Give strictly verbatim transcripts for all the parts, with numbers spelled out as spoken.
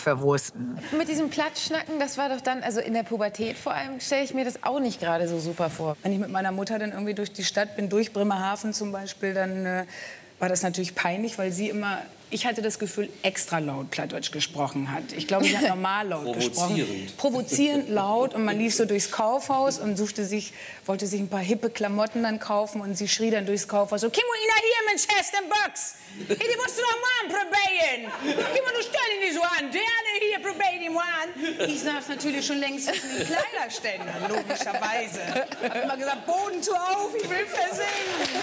verwursten. Mit diesem Klatschschnacken, das war doch dann, also in der Pubertät vor allem, stelle ich mir das auch nicht gerade so super vor. Wenn ich mit meiner Mutter dann irgendwie durch die Stadt bin, durch Bremerhaven zum Beispiel, dann äh, war das natürlich peinlich, weil sie immer, ich hatte das Gefühl, extra laut Plattdeutsch gesprochen hat. Ich glaube, sie hat normal laut gesprochen. Provozierend laut. Und man lief so durchs Kaufhaus und suchte sich, wollte sich ein paar hippe Klamotten dann kaufen. Und sie schrie dann durchs Kaufhaus so, «Komm mal hier mit Chesten Box! Hey, die musst du doch mal probieren! Komm mal, du stell dich nicht so an! Der hier, probier die mal an!» Ich saß natürlich schon längst zwischen den Kleiderständern, logischerweise. Hab immer gesagt, Boden zu auf, ich will versingen!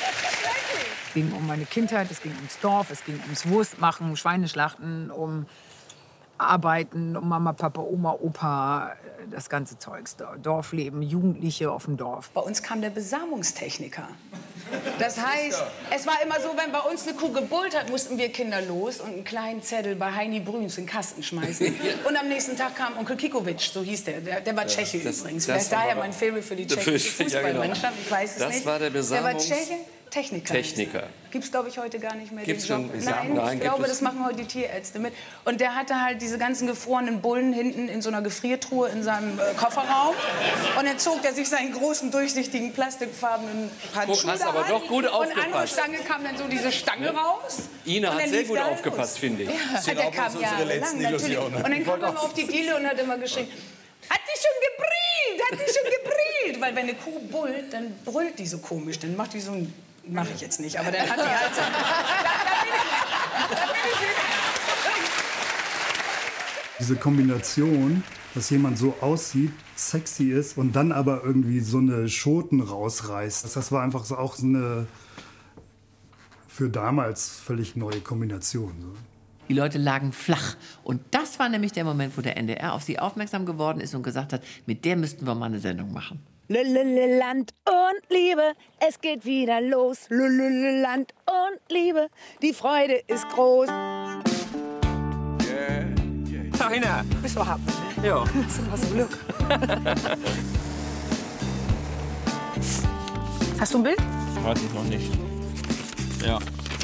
Es ging um meine Kindheit, es ging ums Dorf, es ging ums Wurstmachen, Schweineschlachten, um Arbeiten, um Mama, Papa, Oma, Opa, das ganze Zeugs. Dorfleben, Jugendliche auf dem Dorf. Bei uns kam der Besamungstechniker. Das heißt, es war immer so, wenn bei uns eine Kuh gebullt hat, mussten wir Kinder los und einen kleinen Zettel bei Heini Brüns in den Kasten schmeißen. Und am nächsten Tag kam Onkel Kikovic, so hieß der. Der, der war Tscheche das, übrigens. Das Vielleicht daher mein Faible für die tschechische Fußballmannschaft. Ich weiß es das nicht. War der, der war Tscheche. Techniker. Techniker. Gibt es, glaube ich, heute gar nicht mehr. Gibt's den schon? Job. Nein, Nein, nein, ich glaube, es? das machen heute die Tierärzte mit. Und der hatte halt diese ganzen gefrorenen Bullen hinten in so einer Gefriertruhe in seinem äh, Kofferraum. Und dann zog er sich seinen großen, durchsichtigen, plastikfarbenen Handschuh hast aber doch gut und an der aufgepasst. Stange kam dann so diese Stange raus. Ina hat sehr gut aufgepasst, los. finde ich. Ja, der kam jahrelang, natürlich. Und dann kam er immer auf die Diele und hat immer geschrien, hat die schon gebrillt, hat die schon gebrillt. Weil wenn eine Kuh bullt, dann brüllt die so komisch. Dann macht die so ein... Mache ich jetzt nicht, aber dann hat die halt so... da, da bin ich, da bin ich. Diese Kombination, dass jemand so aussieht, sexy ist und dann aber irgendwie so eine Schoten rausreißt. Das war einfach so auch so eine für damals völlig neue Kombination. So. Die Leute lagen flach. Und das war nämlich der Moment, wo der N D R auf sie aufmerksam geworden ist und gesagt hat, mit der müssten wir mal eine Sendung machen. Land und Liebe, es geht wieder los. Land und Liebe, die Freude ist groß. Ina, Bist du happy, ne? ja. Das ist was Glück. Hast du ein Bild? Weiß ich noch nicht. Ja.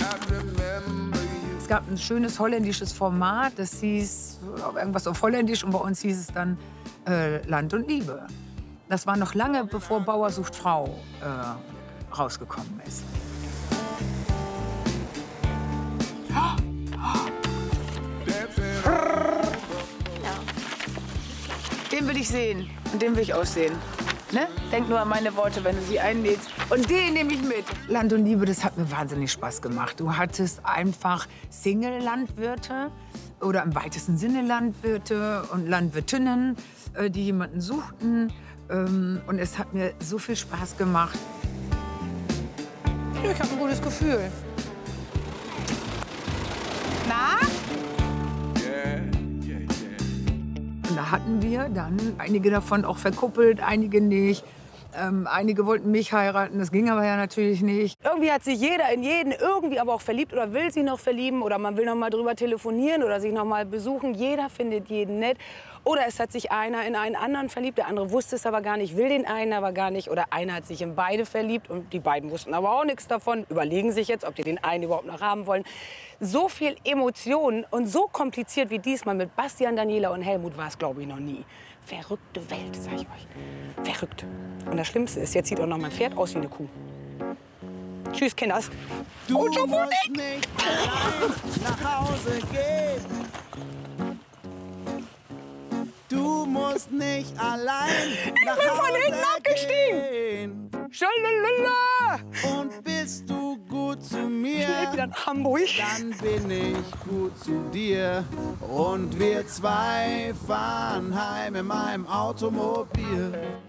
Es gab ein schönes holländisches Format, das hieß irgendwas auf Holländisch und bei uns hieß es dann äh, Land und Liebe. Das war noch lange, bevor Bauer sucht Frau äh, rausgekommen ist. Den will ich sehen und den will ich aussehen. Ne? Denk nur an meine Worte, wenn du sie einlädst. Und den nehme ich mit. Land und Liebe, das hat mir wahnsinnig Spaß gemacht. Du hattest einfach Single-Landwirte oder im weitesten Sinne Landwirte und Landwirtinnen, äh, die jemanden suchten. Ähm, und es hat mir so viel Spaß gemacht. Ich habe ein gutes Gefühl. Na? Und da hatten wir dann einige davon auch verkuppelt, einige nicht. Ähm, einige wollten mich heiraten, das ging aber ja natürlich nicht. Irgendwie hat sich jeder in jeden irgendwie aber auch verliebt oder will sich noch verlieben oder man will noch mal drüber telefonieren oder sich noch mal besuchen. Jeder findet jeden nett. Oder es hat sich einer in einen anderen verliebt, der andere wusste es aber gar nicht, will den einen aber gar nicht. Oder einer hat sich in beide verliebt und die beiden wussten aber auch nichts davon. Überlegen sich jetzt, ob die den einen überhaupt noch haben wollen. So viel Emotionen und so kompliziert wie diesmal mit Bastian, Daniela und Helmut war es, glaube ich, noch nie. Verrückte Welt, sag ich euch. Verrückt. Und das Schlimmste ist, jetzt sieht auch noch mein Pferd aus wie eine Kuh. Tschüss, Kinders. Du musst nicht nach Hause gehen. Du musst nicht allein nach Ich bin von Hause hinten abgestiegen. gehen. Schalalala. Und bist du gut zu mir, Ich lebe wieder in Hamburg. dann bin ich gut zu dir. Und wir zwei fahren heim in meinem Automobil.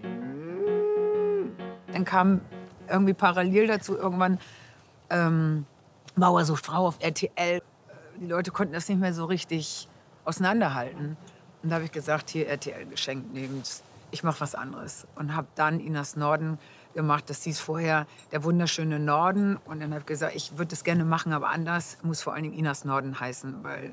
Dann kam irgendwie parallel dazu irgendwann ähm, Bauer sucht Frau auf R T L. Die Leute konnten das nicht mehr so richtig auseinanderhalten. Und da habe ich gesagt, hier R T L geschenkt nehmt. Ich mache was anderes. Und habe dann Inas Norden gemacht. Das hieß vorher der wunderschöne Norden. Und dann habe ich gesagt, ich würde das gerne machen, aber anders. Muss vor allen Dingen Inas Norden heißen, weil...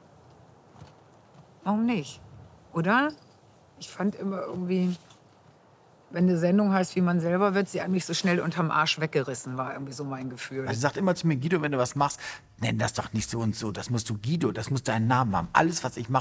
Warum nicht? Oder? Ich fand immer irgendwie... Wenn eine Sendung heißt, wie man selber wird, sie an mich so schnell unterm Arsch weggerissen, war irgendwie so mein Gefühl. Also sagt immer zu mir, Guido, wenn du was machst, nenn das doch nicht so und so. Das musst du Guido, das muss deinen Namen haben. Alles, was ich mache,